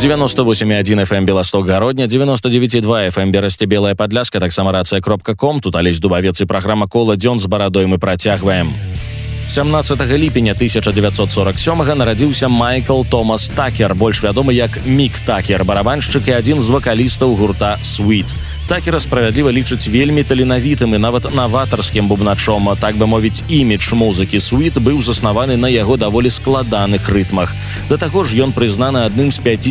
98,1 FM Беласток Гародня, 99,2 FM Берасце Белая Падляшка, таксама рацыя.ком. Тут Алесь Дубавец і праграма «Кола дзён» з барадой мы працягваем. 17 ліпеня 1947 нарадзіўся Майкл Томас Такер, больш вядомы як Мік Такер, барабаншчык і адзін з вакалістаў гурта Sweet. Такера справядліва лічыць вельмі таленавітым і нават наватарскім бубначом. Так бы мовіць, імідж музыкі Sweet быў заснаваны на яго даволі складаных рытмах. Да таго ж ён прызнаны адным з 5